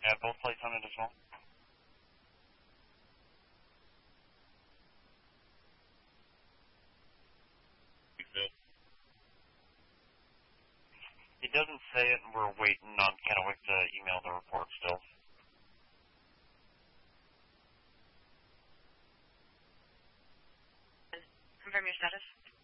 Have both plates on it as well? You good? It doesn't say it, and we're waiting on Kennewick to email the report still. Confirm your status.